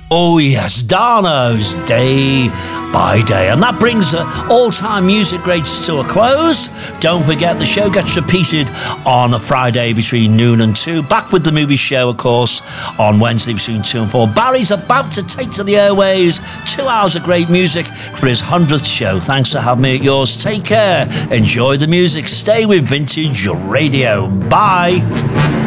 Oh yes, Darno's Day by Day. And that brings all-time music greats to a close. Don't forget, the show gets repeated on a Friday between noon and 2. Back with the movie show, of course, on Wednesday between 2 and 4. Barry's about to take to the airways 2 hours of great music for his 100th show. Thanks for having me at yours. Take care. Enjoy the music. Stay with Vintage Radio. Bye.